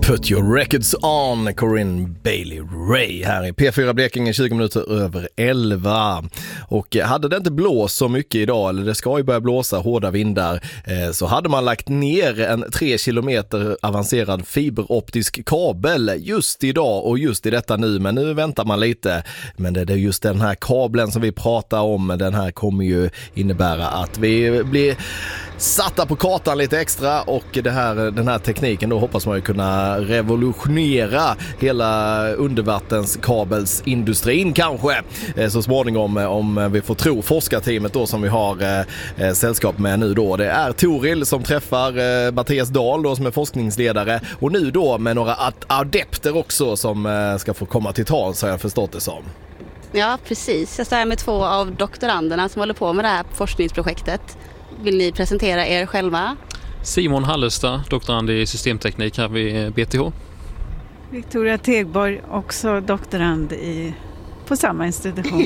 Put your records on, Corinne Bailey Rae här i P4 Blekinge 20 minuter över 11. Och hade det inte blåst så mycket idag, eller det ska ju börja blåsa hårda vindar, så hade man lagt ner en 3 kilometer avancerad fiberoptisk kabel just idag och just i detta nu. Men nu väntar man lite. Men det är just den här kabeln som vi pratar om. Den här kommer ju innebära att vi blir satta på kartan lite extra, och den här tekniken då hoppas man ju kunna revolutionera hela undervattenskabelsindustrin kanske så småningom, om vi får tro forskarteamet då som vi har sällskap med nu då. Det är Toril som träffar Mattias Dahl då som är forskningsledare, och nu då med några adepter också som ska få komma till tals, har jag förstått det som. Ja, precis. Jag står här med 2 av doktoranderna som håller på med det här forskningsprojektet. Vill ni presentera er själva? Simon Hallestad, doktorand i systemteknik här vid BTH. Victoria Tegborg, också doktorand på samma institution.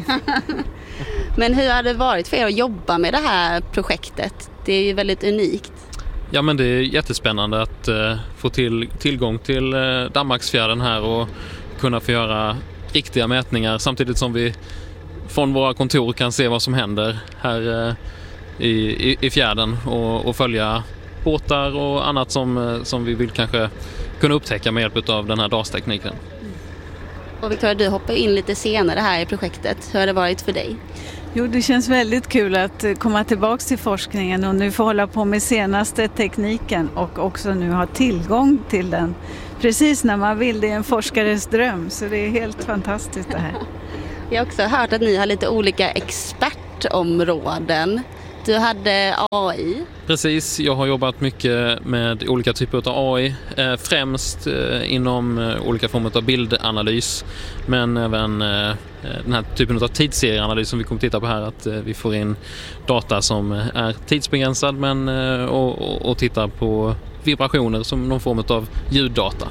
Men hur har det varit för er att jobba med det här projektet? Det är ju väldigt unikt. Ja, men det är jättespännande att få tillgång till Danmarksfjärden här och kunna få göra riktiga mätningar samtidigt som vi från våra kontor kan se vad som händer här i fjärden och följa båtar och annat som vi vill kanske kunna upptäcka med hjälp av den här DAS-tekniken. Och Victoria, du hoppar in lite senare här i projektet. Hur har det varit för dig? Jo, det känns väldigt kul att komma tillbaka till forskningen och nu få hålla på med senaste tekniken och också nu ha tillgång till den precis när man vill. Det är en forskares dröm, så det är helt fantastiskt det här. Jag har också hört att ni har lite olika expertområden. Du hade AI. Precis, jag har jobbat mycket med olika typer av AI, främst inom olika former av bildanalys, men även den här typen av tidsserieanalys som vi kommer titta på här, att vi får in data som är tidsbegränsad men och tittar på vibrationer som någon form av ljuddata.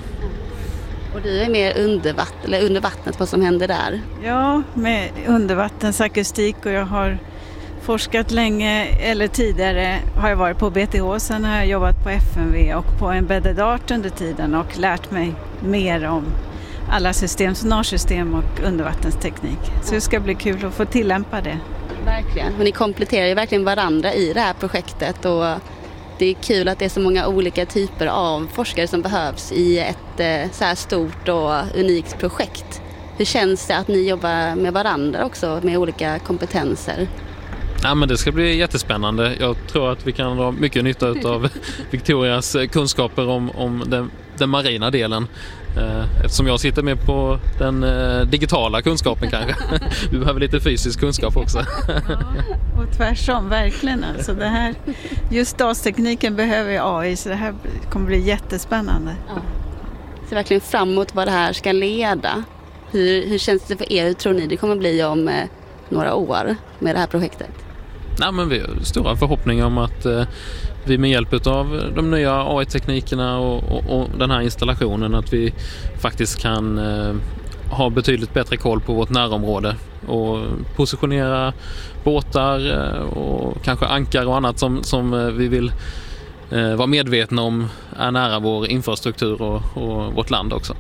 Och du är mer under vattnet, vad som händer där? Ja, med undervattensakustik, och jag har forskat länge, eller tidigare har jag varit på BTH, sen har jag jobbat på FMV och på Embedded Art under tiden och lärt mig mer om alla system, sonarsystem och undervattensteknik. Så det ska bli kul att få tillämpa det. Verkligen, och ni kompletterar ju verkligen varandra i det här projektet, och det är kul att det är så många olika typer av forskare som behövs i ett så här stort och unikt projekt. Hur känns det att ni jobbar med varandra också med olika kompetenser? Ja, men det ska bli jättespännande. Jag tror att vi kan ha mycket nytta av Victorias kunskaper om den marina delen. Eftersom jag sitter med på den digitala kunskapen kanske. Vi behöver lite fysisk kunskap också. Ja, och tvärsom, verkligen. Alltså det här, just DAS-tekniken behöver AI, så det här kommer bli jättespännande. Ja. Så verkligen framåt vad det här ska leda. Hur känns det för er? Hur tror ni det kommer bli om några år med det här projektet? Nej, men vi har stora förhoppningar om att vi med hjälp av de nya AI-teknikerna och den här installationen, att vi faktiskt kan ha betydligt bättre koll på vårt närområde och positionera båtar och kanske ankar och annat som vi vill vara medvetna om är nära vår infrastruktur och vårt land också.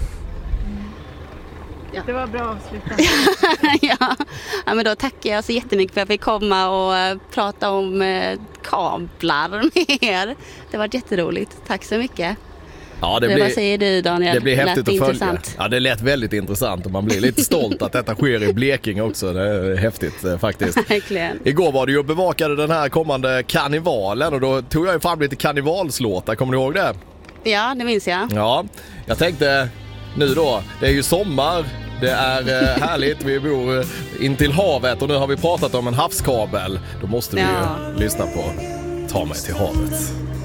Ja. Det var bra avslutande. Ja, men då tackar jag så jättemycket för att jag fick komma och prata om kablar med er. Det var jätteroligt. Tack så mycket. Ja, vad säger du, Daniel? Det blir häftigt att följa. Intressant. Ja, det lät väldigt intressant och man blir lite stolt att detta sker i Blekinge också. Det är häftigt faktiskt. Verkligen. Igår var det ju och bevakade den här kommande karnevalen, och då tog jag ju fram lite karnevalslåtar. Kommer du ihåg det? Ja, det minns jag. Ja, jag tänkte nu då, det är ju sommar. Det är härligt, vi bor in till havet och nu har vi pratat om en havskabel. Då måste vi ju lyssna på Ta mig till havet.